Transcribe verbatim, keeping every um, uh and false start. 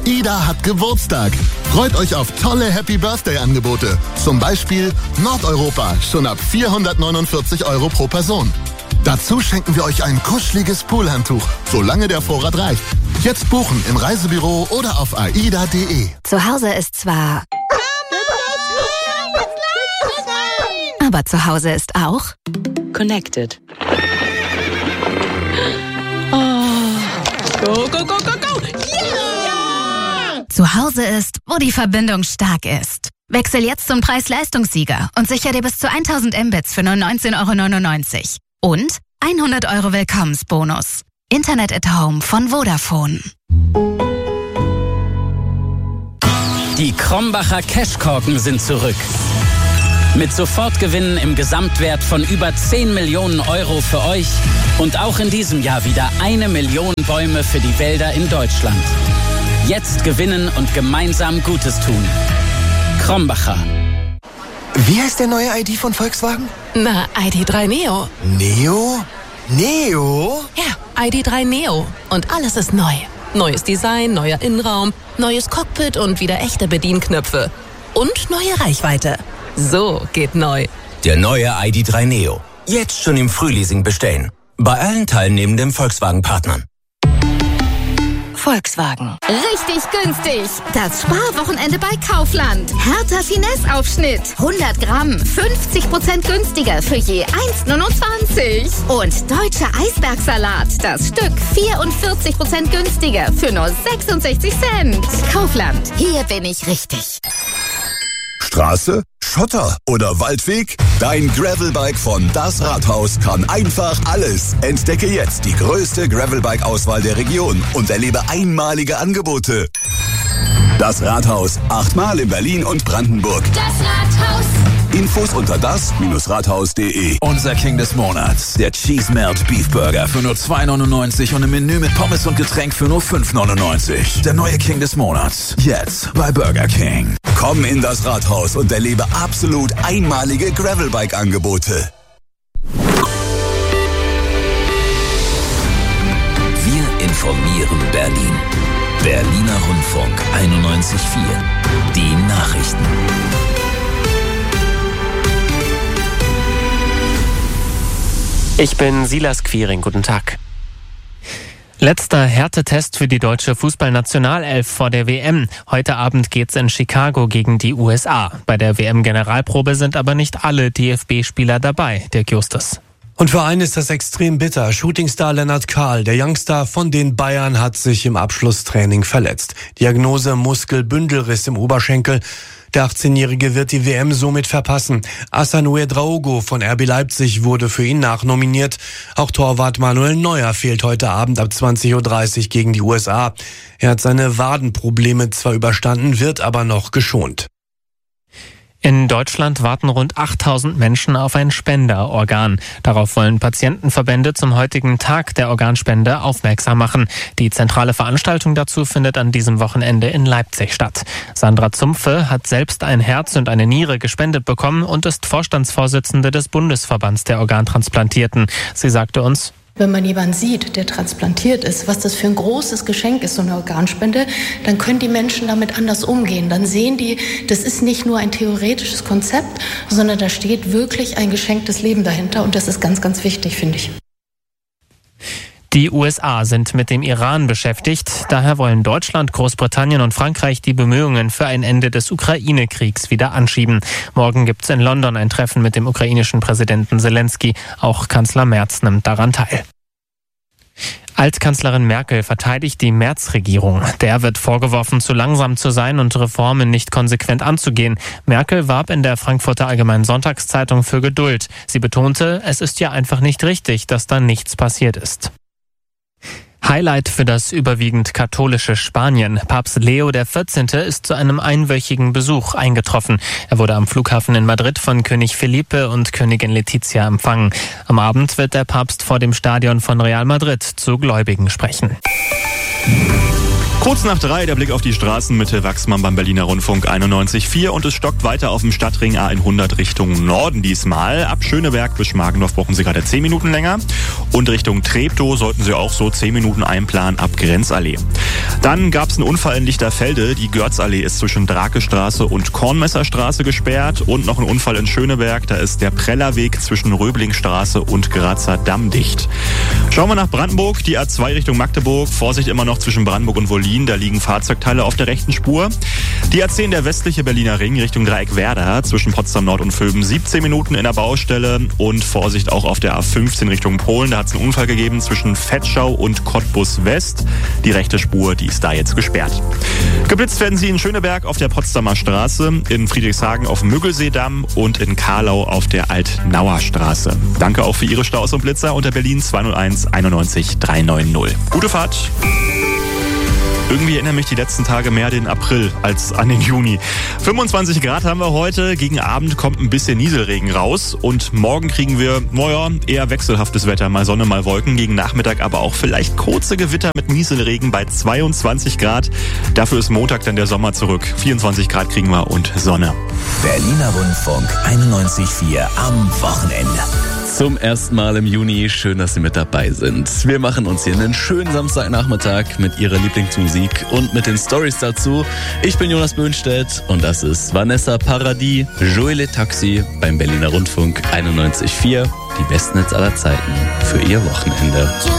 AIDA hat Geburtstag. Freut euch auf tolle Happy-Birthday-Angebote. Zum Beispiel Nordeuropa, schon ab vierhundertneunundvierzig Euro pro Person. Dazu schenken wir euch ein kuscheliges Poolhandtuch, solange der Vorrat reicht. Jetzt buchen im Reisebüro oder auf aida punkt de. Zu Hause ist zwar... Aber zu Hause ist auch... Connected. Oh. Go, go, go, go, go! Yeah! Zu Hause ist, wo die Verbindung stark ist. Wechsel jetzt zum Preis-Leistungssieger und sichere dir bis zu tausend Mbits für nur neunzehn Euro neunundneunzig. Und hundert Euro Willkommensbonus. Internet at Home von Vodafone. Die Krombacher Cashkorken sind zurück. Mit Sofortgewinnen im Gesamtwert von über zehn Millionen Euro für euch und auch in diesem Jahr wieder eine Million Bäume für die Wälder in Deutschland. Jetzt gewinnen und gemeinsam Gutes tun. Krombacher. Wie heißt der neue I D von Volkswagen? Na, I D drei Neo. Neo? Neo? Ja, I D drei Neo. Und alles ist neu. Neues Design, neuer Innenraum, neues Cockpit und wieder echte Bedienknöpfe. Und neue Reichweite. So geht neu. Der neue I D drei Neo. Jetzt schon im Frühleasing bestellen. Bei allen teilnehmenden Volkswagen-Partnern. Volkswagen. Richtig günstig. Das Sparwochenende bei Kaufland. Hertha Finesse-Aufschnitt. hundert Gramm. fünfzig Prozent günstiger für je eins Komma neunundzwanzig. Und deutscher Eisbergsalat. Das Stück vierundvierzig Prozent günstiger für nur sechsundsechzig Cent. Kaufland. Hier bin ich richtig. Straße, Schotter oder Waldweg? Dein Gravelbike von Das Rathaus kann einfach alles. Entdecke jetzt die größte Gravelbike-Auswahl der Region und erlebe einmalige Angebote. Das Rathaus, achtmal in Berlin und Brandenburg. Das Rathaus. Infos unter das Rathaus punkt de. Unser King des Monats, der Cheese Melt Beef Burger für nur zwei neunundneunzig und im Menü mit Pommes und Getränk für nur fünf neunundneunzig. Der neue King des Monats, jetzt bei Burger King. Komm in das Rathaus und erlebe absolut einmalige Gravelbike-Angebote. Wir informieren Berlin. Berliner Rundfunk einundneunzig Komma vier. Die Nachrichten. Ich bin Silas Quiring. Guten Tag. Letzter Härtetest für die deutsche Fußballnationalelf vor der W M. Heute Abend geht's in Chicago gegen die U S A. Bei der W M-Generalprobe sind aber nicht alle D F B-Spieler dabei, Dirk Justus. Und für einen ist das extrem bitter. Shootingstar Lennart Kahl, der Youngster von den Bayern, hat sich im Abschlusstraining verletzt. Diagnose Muskelbündelriss im Oberschenkel. Der achtzehnjährige wird die W M somit verpassen. Hassan Ouedraogo von R B Leipzig wurde für ihn nachnominiert. Auch Torwart Manuel Neuer fehlt heute Abend ab zwanzig Uhr dreißig gegen die U S A. Er hat seine Wadenprobleme zwar überstanden, wird aber noch geschont. In Deutschland warten rund achttausend Menschen auf ein Spenderorgan. Darauf wollen Patientenverbände zum heutigen Tag der Organspende aufmerksam machen. Die zentrale Veranstaltung dazu findet an diesem Wochenende in Leipzig statt. Sandra Zumpfe hat selbst ein Herz und eine Niere gespendet bekommen und ist Vorstandsvorsitzende des Bundesverbands der Organtransplantierten. Sie sagte uns: Wenn man jemanden sieht, der transplantiert ist, was das für ein großes Geschenk ist, so eine Organspende, dann können die Menschen damit anders umgehen. Dann sehen die, das ist nicht nur ein theoretisches Konzept, sondern da steht wirklich ein geschenktes Leben dahinter. Und das ist ganz, ganz wichtig, finde ich. Die U S A sind mit dem Iran beschäftigt. Daher wollen Deutschland, Großbritannien und Frankreich die Bemühungen für ein Ende des Ukraine-Kriegs wieder anschieben. Morgen gibt es in London ein Treffen mit dem ukrainischen Präsidenten Zelensky. Auch Kanzler Merz nimmt daran teil. Altkanzlerin Merkel verteidigt die Merz-Regierung. Der wird vorgeworfen, zu langsam zu sein und Reformen nicht konsequent anzugehen. Merkel warb in der Frankfurter Allgemeinen Sonntagszeitung für Geduld. Sie betonte, es ist ja einfach nicht richtig, dass da nichts passiert ist. Highlight für das überwiegend katholische Spanien. Papst Leo der vierzehnte ist zu einem einwöchigen Besuch eingetroffen. Er wurde am Flughafen in Madrid von König Felipe und Königin Letizia empfangen. Am Abend wird der Papst vor dem Stadion von Real Madrid zu Gläubigen sprechen. Kurz nach drei der Blick auf die Straßenmitte Wachsmann beim Berliner Rundfunk einundneunzig Komma vier und es stockt weiter auf dem Stadtring A hundert Richtung Norden diesmal. Ab Schöneberg bis Schmargendorf brauchen Sie gerade zehn Minuten länger und Richtung Treptow sollten Sie auch so zehn Minuten einplanen ab Grenzallee. Dann gab es einen Unfall in Lichterfelde. Die Görzallee ist zwischen Drakestraße und Kornmesserstraße gesperrt und noch ein Unfall in Schöneberg. Da ist der Prellerweg zwischen Röblingstraße und Grazer Damm dicht. Schauen wir nach Brandenburg. Die A zwei Richtung Magdeburg. Vorsicht immer noch zwischen Brandenburg und Wollin. Da liegen Fahrzeugteile auf der rechten Spur. Die A zehn, der westliche Berliner Ring Richtung Dreieck-Werder zwischen Potsdam Nord und Vöben. siebzehn Minuten in der Baustelle und Vorsicht auch auf der A fünfzehn Richtung Polen. Da hat es einen Unfall gegeben zwischen Vetschau und Cottbus West. Die rechte Spur, die ist da jetzt gesperrt. Geblitzt werden Sie in Schöneberg auf der Potsdamer Straße, in Friedrichshagen auf dem Müggelseedamm und in Karlau auf der Altnauer Straße. Danke auch für Ihre Staus und Blitzer unter Berlin zwei null eins einundneunzig dreihundertneunzig. Gute Fahrt! Irgendwie erinnern mich die letzten Tage mehr den April als an den Juni. fünfundzwanzig Grad haben wir heute. Gegen Abend kommt ein bisschen Nieselregen raus. Und morgen kriegen wir, naja, eher wechselhaftes Wetter. Mal Sonne, mal Wolken. Gegen Nachmittag aber auch vielleicht kurze Gewitter mit Nieselregen bei zweiundzwanzig Grad. Dafür ist Montag dann der Sommer zurück. vierundzwanzig Grad kriegen wir und Sonne. Berliner Rundfunk einundneunzig Komma vier am Wochenende. Zum ersten Mal im Juni. Schön, dass Sie mit dabei sind. Wir machen uns hier einen schönen Samstagnachmittag mit Ihrer Lieblingsmusik und mit den Stories dazu. Ich bin Jonas Böhnstedt und das ist Vanessa Paradis, Joël et Taxi beim Berliner Rundfunk einundneunzig Komma vier. Die besten Hits aller Zeiten für Ihr Wochenende.